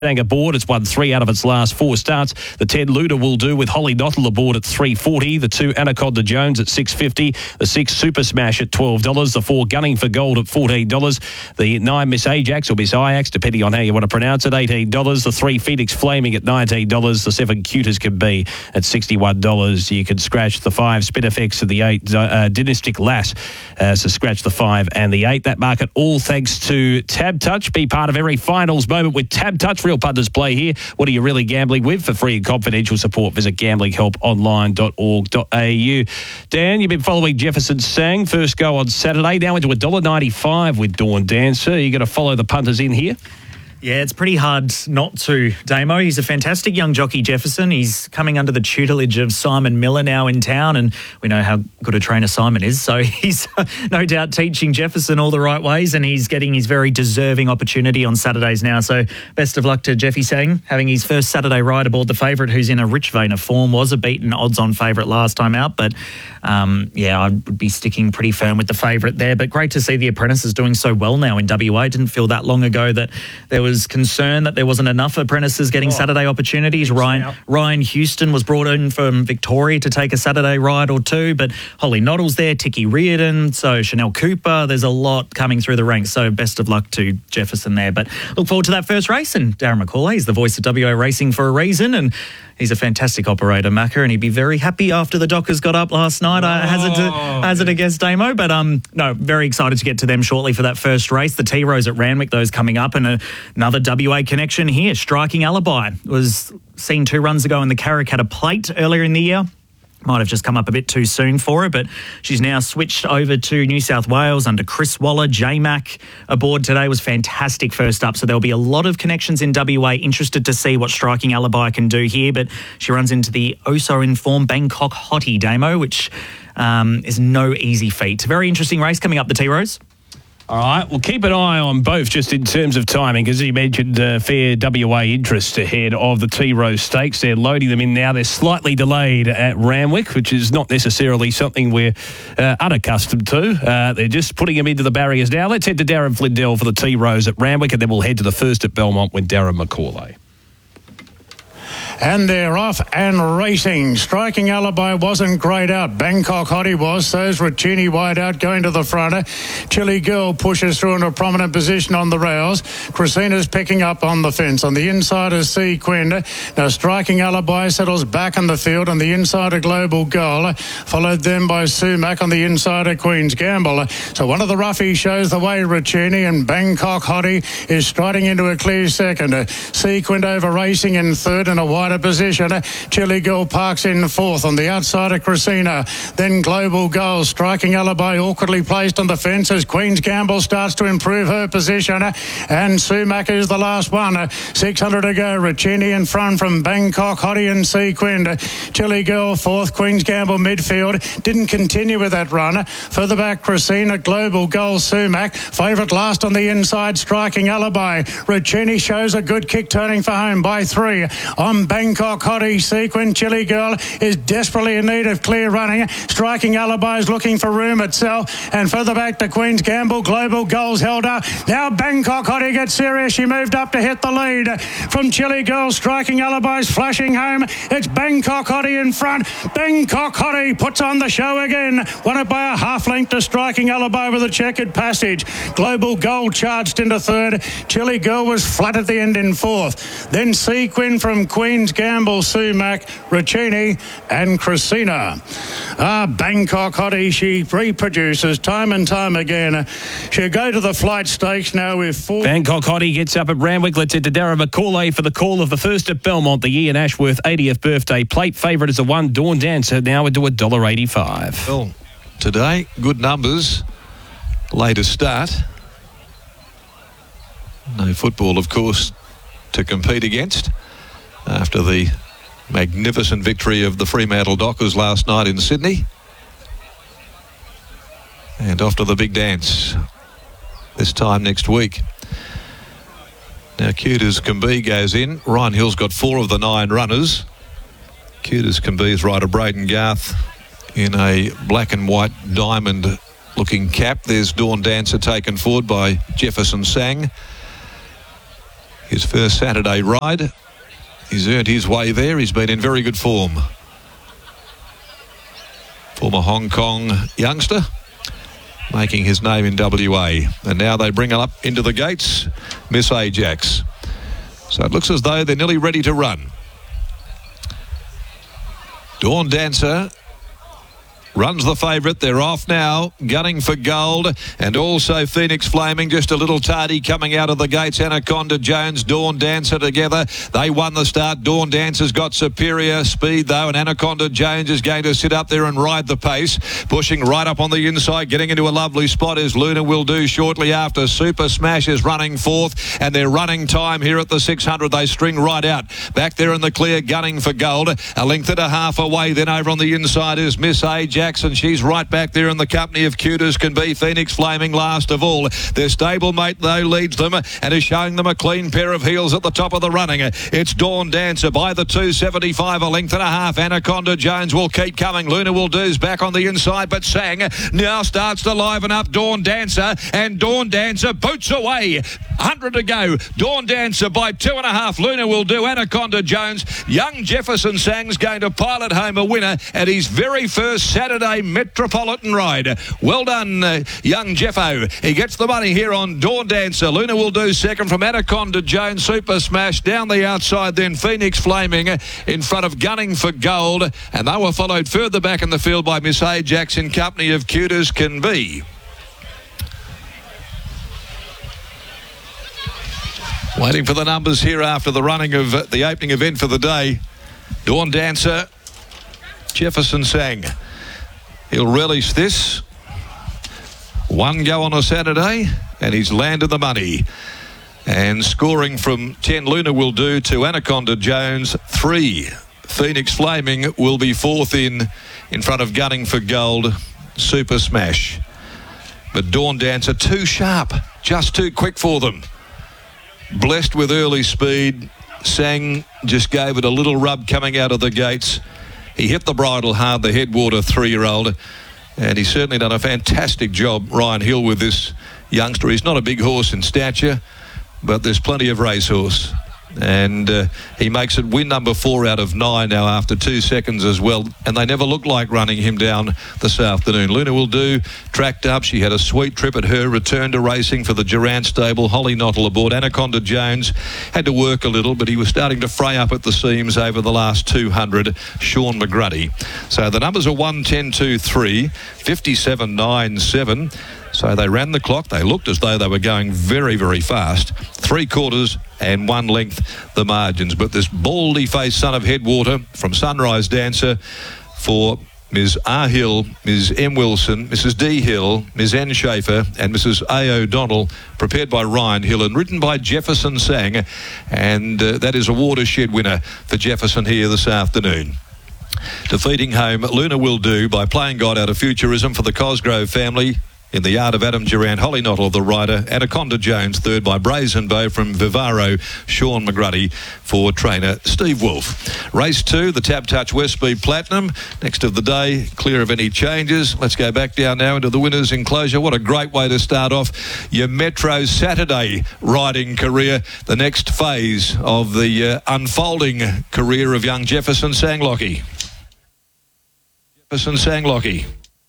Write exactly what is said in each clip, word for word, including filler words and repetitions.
aboard. It's won three out of its last four starts. The ten Luda will do with Holly Knottle aboard at three forty. The two Anaconda Jones at six fifty. The six Super Smash at twelve dollars. The four Gunning for Gold at fourteen dollars. The nine Miss Ajax or Miss Ajax, depending on how you want to pronounce it, eighteen dollars. The three Phoenix Flaming at nineteen dollars. The seven Cute as Can Be at sixty-one dollars. You can scratch the five Spinifex and the eight uh, Dynastic Lass. Uh, so scratch the five and the eight. That market all thanks to Tab Touch. Be part of every finals moment with Tab Touch. Real punters play here. What are you really gambling with? For free and confidential support, visit gambling help online dot org dot a u. Dan, you've been following Jefferson Sang. First go on Saturday. Now into one dollar ninety-five with Dawn Dancer. You're going to follow the punters in here? Yeah, it's pretty hard not to, Damo. He's a fantastic young jockey, Jefferson. He's coming under the tutelage of Simon Miller now in town, and we know how good a trainer Simon is. So he's no doubt teaching Jefferson all the right ways, and he's getting his very deserving opportunity on Saturdays now. So best of luck to Jeffy Sang, having his first Saturday ride aboard the favourite, who's in a rich vein of form. Was a beaten odds-on favourite last time out, but um, yeah, I would be sticking pretty firm with the favourite there. But great to see the apprentices doing so well now in W A. Didn't feel that long ago that there was was concern that there wasn't enough apprentices getting oh, Saturday opportunities. Ryan now. Ryan Houston was brought in from Victoria to take a Saturday ride or two, but Holly Noddle's there, Tiki Reardon, so Chanel Cooper. There's a lot coming through the ranks, so best of luck to Jefferson there. But look forward to that first race, and Darren McCauley is the voice of W A Racing for a reason, and he's a fantastic operator, Macca, and he'd be very happy after the Dockers got up last night. Oh, I hazard to, hazard against Damo, but um, no, very excited to get to them shortly for that first race. The T-Rose at Randwick, those coming up, and a, another W A connection here. Striking Alibi was seen two runs ago in the Karrakatta Plate earlier in the year. Might have just come up a bit too soon for her, but she's now switched over to New South Wales under Chris Waller. J-Mac aboard today was fantastic first up, so there'll be a lot of connections in W A. Interested to see what Striking Alibi can do here, but she runs into the oh-so-informed Bangkok Hottie, Damo, which um, is no easy feat. Very interesting race coming up, the T-Rose. All right, we'll keep an eye on both just in terms of timing, because you mentioned uh, fair W A interest ahead of the T-Rose Stakes. They're loading them in now. They're slightly delayed at Randwick, which is not necessarily something we're uh, unaccustomed to. Uh, they're just putting them into the barriers now. Let's head to Darren Flindell for the T-Rose at Randwick, and then we'll head to the first at Belmont with Darren McCauley. And they're off and racing. Striking Alibi wasn't great out. Bangkok Hottie was. So's Ricchini wide out going to the front. Chili Girl pushes through in a prominent position on the rails. Christina's picking up on the fence. On the inside is C. Quinn. Now Striking Alibi settles back in the field. On the inside of Global Goal. Followed then by Sumac on the inside of Queen's Gamble. So one of the roughies shows the way, Ricchini, and Bangkok Hottie is striding into a clear second. C. Quinn over racing in third and a wide position. Chili Girl parks in fourth on the outside of Christina. Then Global Goal. Striking Alibi awkwardly placed on the fence as Queen's Gamble starts to improve her position. And Sumac is the last one. six hundred to go. Ricchini in front from Bangkok Hottie and C. Quinn. Chili Girl fourth. Queen's Gamble midfield. Didn't continue with that run. Further back, Christina. Global Goal. Sumac. Favourite last on the inside. Striking Alibi. Ricchini shows a good kick turning for home by three. On Bangkok Hottie, Sequin, Chili Girl is desperately in need of clear running. Striking Alibi is looking for room itself. And further back to Queen's Gamble. Global Goals held up. Now Bangkok Hottie gets serious. She moved up to hit the lead from Chili Girl. Striking Alibi's flashing home. It's Bangkok Hottie in front. Bangkok Hottie puts on the show again. Won it by a half length to Striking Alibi with a checkered passage. Global Gold charged into third. Chili Girl was flat at the end in fourth. Then Sequin from Queen's Gamble, Sumac, Ricchini and Christina. Ah, Bangkok Hottie, she reproduces time and time again. She'll go to the Flight Stakes now with four. Bangkok Hottie gets up at Randwick. Let's head to Darren McCauley for the call of the first at Belmont, the Ian Ashworth eightieth birthday plate. Favourite is a one, Dawn Dancer, now into one dollar eighty-five. Well, today, good numbers. Later start. No football, of course, to compete against after the magnificent victory of the Fremantle Dockers last night in Sydney. And off to the big dance this time next week. Now, Cute as Can Be goes in. Ryan Hill's got four of the nine runners. Cute as Can Be's rider Braden Garth in a black and white diamond looking cap. There's Dawn Dancer taken forward by Jefferson Sang. his first Saturday ride. He's earned his way there. He's been in very good form. Former Hong Kong youngster, making his name in W A. And now they bring up into the gates Miss Ajax. So it looks as though they're nearly ready to run. Dawn Dancer runs the favourite. They're off now, gunning for gold, and also Phoenix Flaming just a little tardy coming out of the gates. Anaconda Jones, Dawn Dancer together. They won the start. Dawn Dancer's got superior speed though, and Anaconda Jones is going to sit up there and ride the pace. Pushing right up on the inside, getting into a lovely spot is Luna Will Do shortly after. Super Smash is running fourth, and their running time here at the six hundred, they string right out. Back there in the clear, gunning for gold. A length and a half away. Then over on the inside is Miss Ajax. Jackson, she's right back there in the company of Cute as Can Be. Phoenix Flaming last of all. Their stablemate though leads them and is showing them a clean pair of heels at the top of the running. It's Dawn Dancer by the two seventy-five, a length and a half. Anaconda Jones will keep coming. Luna Will Do's back on the inside, but Sang now starts to liven up Dawn Dancer, and Dawn Dancer boots away. one hundred to go. Dawn Dancer by two and a half. Luna Will Do. Anaconda Jones. Young Jefferson Sang's going to pilot home a winner at his very first Saturday Metropolitan ride. Well done, uh, young Jeffo. He gets the money here on Dawn Dancer. Luna Will Do second from Anaconda Jones. Super Smash down the outside, then Phoenix Flaming in front of Gunning for Gold, and they were followed further back in the field by Miss Ajax in company of Cute as Can Be. Waiting for the numbers here after the running of uh, the opening event for the day. Dawn Dancer, Jefferson Sang. He'll relish this. One go on a Saturday, and he's landed the money. And scoring from ten, Luna Will Do, to Anaconda Jones, three. Phoenix Flaming will be fourth in, in front of Gunning for Gold, Super Smash. But Dawn Dancer, too sharp, just too quick for them. Blessed with early speed. Sang just gave it a little rub coming out of the gates. He hit the bridle hard, the Headwater three-year-old, and he's certainly done a fantastic job, Ryan Hill, with this youngster. He's not a big horse in stature, but there's plenty of racehorse. And uh, he makes it win number four out of nine now after two seconds as well. And they never looked like running him down this afternoon. Luna Will Do tracked up. She had a sweet trip at her return to racing for the Durant stable. Holly Knottle aboard. Anaconda Jones had to work a little, but he was starting to fray up at the seams over the last two hundred. Sean McGruddy. So the numbers are one ten two three, fifty-seven nine seven. So they ran the clock. They looked as though they were going very, very fast. Three quarters and one length the margins. But this baldy-faced son of Headwater from Sunrise Dancer for Miz R. Hill, Miz M. Wilson, Missus D. Hill, Miz N. Schaefer and Missus A. O'Donnell, prepared by Ryan Hill and written by Jefferson Sang. And uh, that is a watershed winner for Jefferson here this afternoon. Defeating home Luna Will Do by Playing God out of Futurism for the Cosgrove family. In the yard of Adam Durant, Holly Knottle, the rider. Anaconda Jones, third by Brazen Bow from Vivaro. Sean McGruddy for trainer Steve Wolfe. Race two, the Tab Touch West Speed Platinum. Next of the day, clear of any changes. Let's go back down now into the winners' enclosure. What a great way to start off your Metro Saturday riding career. The next phase of the uh, unfolding career of young Jefferson Sanglockie. Jefferson Sanglockie.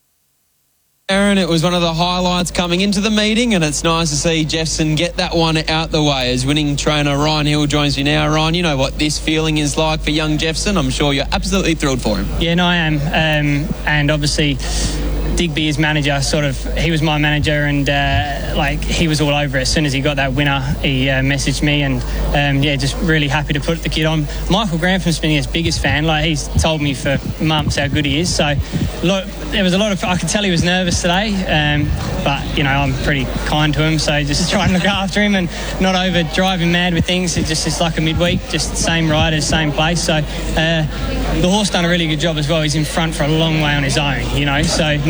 Aaron, it was one of the highlights coming into the meeting, and it's nice to see Jefferson get that one out the way as winning trainer Ryan Hill joins you now. Ryan, you know what this feeling is like for young Jefferson. I'm sure you're absolutely thrilled for him. Yeah, no, I am. Um, and obviously, Digby, his manager, sort of, he was my manager, and uh, like he was all over it. As soon as he got that winner, he uh, messaged me, and um, yeah, just really happy to put the kid on. Michael Grantham been his biggest fan. Like he's told me for months how good he is. So, look, there was a lot of. I could tell he was nervous today, um, but you know I'm pretty kind to him, so just try and look after him and not over drive him mad with things. It just it's like a midweek, just same riders, same place. So uh, the horse done a really good job as well. He's in front for a long way on his own, you know. So no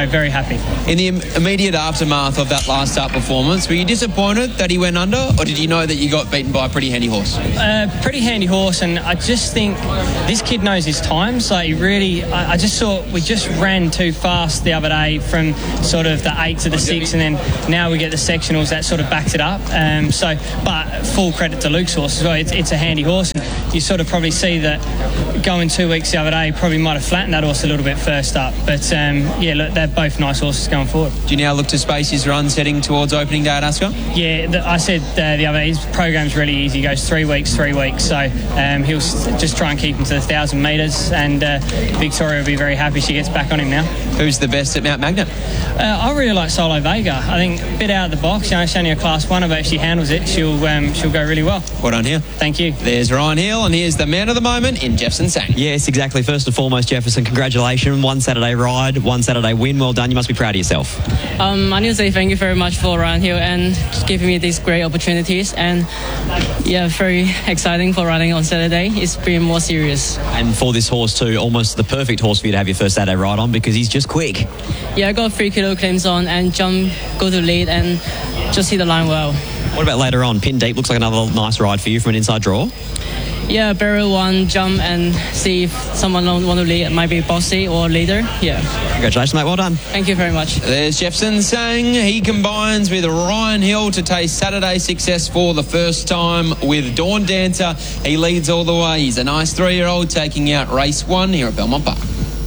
no, very happy. In the im- immediate aftermath of that last start performance, were you disappointed that he went under, or did you know that you got beaten by a pretty handy horse? Uh, pretty handy horse, and I just think this kid knows his times. Like, he really, I, I just thought we just ran too fast the other day from sort of the eight to the six, and then now we get the sectionals that sort of backs it up. Um, so, but full credit to Luke's horse as well. It's, it's a handy horse. And you sort of probably see that going two weeks the other day probably might have flattened that horse a little bit first up. But um, yeah, look, they're both nice horses going forward. Do you now look to space his run heading towards opening day at Ascot? Yeah, the, I said uh, the other day, his program's really easy. He goes three weeks, three weeks. So um, he'll just try and keep him to the thousand metres, and uh, Victoria will be very happy she gets back on him now. Who's the best at Mount Magnet? Uh, I really like Solo Vega. I think a bit out of the box. You know, she's only a class one, but if she handles it, she'll um, she'll go really well. Well done, here. Thank you. There's Ryan Hill, and here's the man of the moment in Jefferson Sang. Yes, exactly. First and foremost, Jefferson, congratulations. One Saturday ride, one Saturday win. Well done. You must be proud of yourself. Um, I need to say thank you very much for Ryan Hill and giving me these great opportunities. And yeah, very exciting for running on Saturday. It's been more serious. And for this horse too, almost the perfect horse for you to have your first Saturday ride on, because he's just quick. Yeah, I got three kilo claims on and jump, go to lead and just hit the line well. What about later on? Pin deep looks like another nice ride for you from an inside draw. Yeah, barrel one, jump and see if someone don't want to lead. It might be bossy or leader. Yeah. Congratulations, mate. Well done. Thank you very much. There's Jefferson Sang. He combines with Ryan Hill to taste Saturday success for the first time with Dawn Dancer. He leads all the way. He's a nice three-year-old taking out race one here at Belmont Park.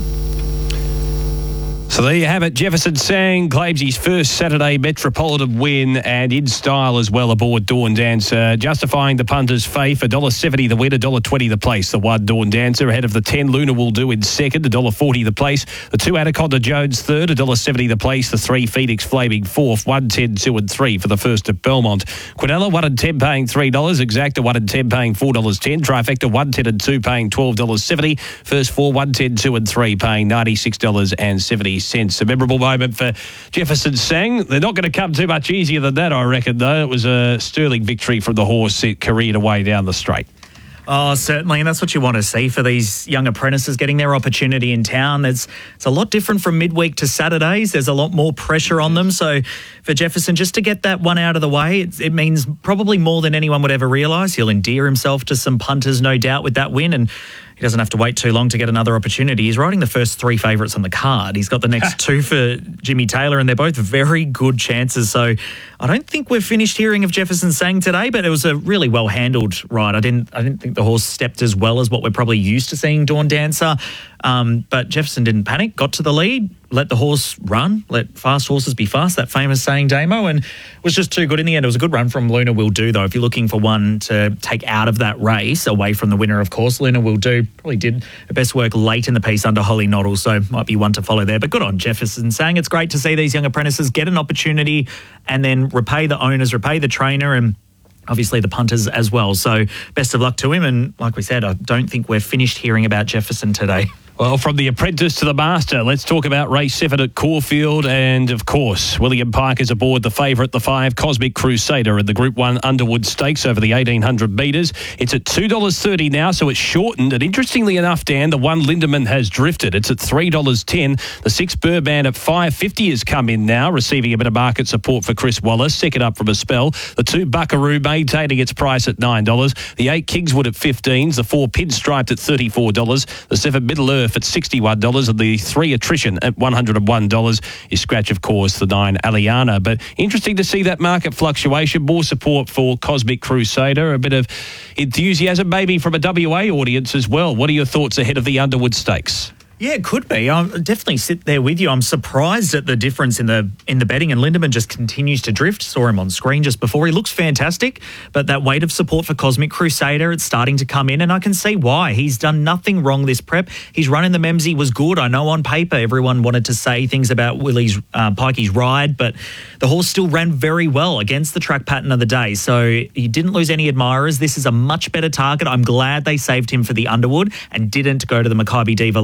So there you have it. Jefferson Sang claims his first Saturday Metropolitan win, and in style as well aboard Dawn Dancer, justifying the punter's faith. one dollar seventy the win, one dollar twenty the place. The one Dawn Dancer ahead of the ten Luna Will Do in second, one dollar forty the place. The two Anaconda Jones third, one dollar seventy the place. The three Phoenix Flaming fourth, one ten, two and three for the first at Belmont. Quinella one and ten paying three dollars. Exacta one and ten paying four dollars ten. Trifecta one ten and two paying twelve dollars seventy. First four one ten, two and three paying ninety-six dollars seventy. A memorable moment for Jefferson Sang. They're not going to come too much easier than that, I reckon, though. It was a sterling victory from the horse. It careered away down the straight. Oh, certainly, and that's what you want to see for these young apprentices getting their opportunity in town. There's, it's a lot different from midweek to Saturdays. There's a lot more pressure on them. So for Jefferson, just to get that one out of the way, it, it means probably more than anyone would ever realise. He'll endear himself to some punters, no doubt, with that win, and he doesn't have to wait too long to get another opportunity. He's riding the first three favourites on the card. He's got the next two for Jimmy Taylor, and they're both very good chances. So I don't think we've finished hearing of Jefferson Sang today, but it was a really well-handled ride. I didn't I didn't think the horse stepped as well as what we're probably used to seeing Dawn Dancer. Um, but Jefferson didn't panic, got to the lead, let the horse run, let fast horses be fast, that famous saying, Damo, and was just too good in the end. It was a good run from Luna Will Do, though. If you're looking for one to take out of that race, away from the winner, of course, Luna Will Do probably did her best work late in the piece under Holly Noddle, so might be one to follow there. But good on Jefferson Sang. It's great to see these young apprentices get an opportunity and then repay the owners, repay the trainer, and obviously the punters as well. So best of luck to him. And like we said, I don't think we're finished hearing about Jefferson today. Well, from the apprentice to the master, let's talk about race seven at Caulfield. And, of course, William Pike is aboard the favourite, the five, Cosmic Crusader, in the Group one Underwood Stakes over the eighteen hundred metres. It's at two dollars thirty now, so it's shortened. And interestingly enough, Dan, the one Lindemann has drifted. It's at three dollars ten. The six Burban at five fifty has come in now, receiving a bit of market support for Chris Wallace, second up from a spell. The two Buckaroo maintaining its price at nine dollars. The eight Kingswood at fifteen dollars. The four Pinstriped at thirty-four dollars. The seven Middle Earth at sixty-one dollars, and the three Attrition at one hundred one dollars. You scratch, of course, the nine Aliana. But interesting to see that market fluctuation, more support for Cosmic Crusader, a bit of enthusiasm maybe from a W A audience as well. What are your thoughts ahead of the Underwood Stakes? Yeah, it could be. I'll definitely sit there with you. I'm surprised at the difference in the in the betting, and Lindemann just continues to drift. Saw him on screen just before. He looks fantastic, but that weight of support for Cosmic Crusader, it's starting to come in, and I can see why. He's done nothing wrong this prep. He's running the Memsey was good. I know on paper everyone wanted to say things about Willie's uh, Pikey's ride, but the horse still ran very well against the track pattern of the day, so he didn't lose any admirers. This is a much better target. I'm glad they saved him for the Underwood and didn't go to the Maccabi Diva last week.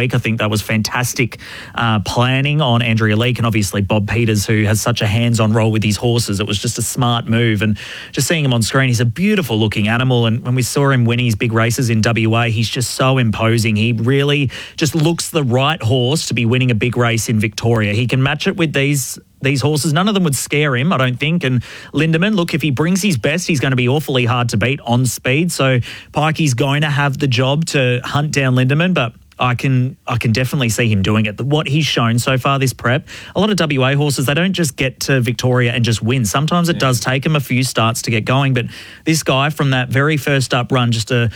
Leake. I think that was fantastic uh, planning on Andrea Leake and obviously Bob Peters, who has such a hands-on role with his horses. It was just a smart move. And just seeing him on screen, he's a beautiful looking animal. And when we saw him win his big races in W A, he's just so imposing. He really just looks the right horse to be winning a big race in Victoria. He can match it with these these horses. None of them would scare him, I don't think. And Lindemann, look, if he brings his best, he's going to be awfully hard to beat on speed. So Pikey's going to have the job to hunt down Lindemann, but I can I can definitely see him doing it. What he's shown so far this prep, a lot of W A horses, they don't just get to Victoria and just win. Sometimes it yeah. does take him a few starts to get going, but this guy from that very first up run, just a